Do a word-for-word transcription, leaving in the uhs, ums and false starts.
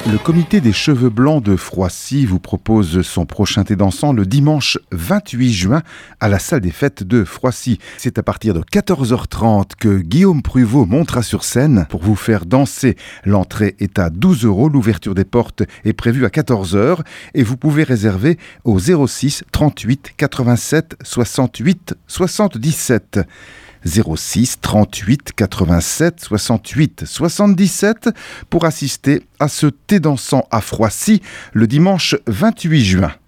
Le comité des cheveux blancs de Froissy vous propose son prochain thé dansant le dimanche vingt-huit juin à la salle des fêtes de Froissy. C'est à partir de quatorze heures trente que Guillaume Pruvot montera sur scène pour vous faire danser. L'entrée est à douze euros, l'ouverture des portes est prévue à quatorze heures et vous pouvez réserver au zéro six trente-huit quatre-vingt-sept soixante-huit soixante-dix-sept. zéro six trente-huit quatre-vingt-sept soixante-huit soixante-dix-sept pour assister à ce thé dansant à Froissy le dimanche vingt-huit juin.